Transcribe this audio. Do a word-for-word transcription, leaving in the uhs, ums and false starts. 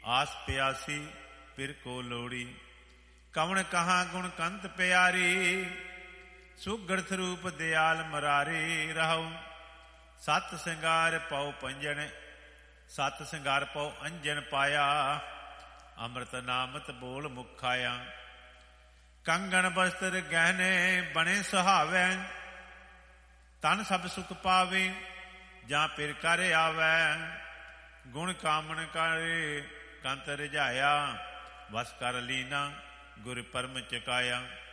ਆਸ ਪਿਆਸੀ ਫਿਰ ਕੋ ਲੋੜੀ। ਕਵਣ ਕਹਾਂ ਗੁਣ ਕੰਤ ਪਿਆਰੀ, ਸੁਗੜ ਸਰੂਪ ਦਿਆਲ ਮਰਾਰੀ। ਰਹੂ ਸਤ ਸਿੰਗਾਰ ਪਉ ਪੰਜਨ, ਸਤ ਸਿੰਗਾਰ ਪਉ ਅੰਜਨ ਪਾਇਆ। ਅੰਮ੍ਰਿਤ ਨਾਮਤ ਬੋਲ ਮੁਖਾਇਆ। ਕੰਗਣ ਬਸਤਰ ਗਹਿਣੇ ਬਣੇ ਸੁਹਾਵੈ, ਤਨ ਸਭ ਸੁਖ ਪਾਵੇ ਜਾਂ ਪਿਰ ਕਰ ਆਵੈ। ਗੁਣ ਕਾਮਣ ਕਰੇ ਕੰਤ ਰਜਾਇਆ, ਵਸ ਕਰ ਲੀਨਾ ਗੁਰ ਪਰਮ ਚਕਾਇਆ।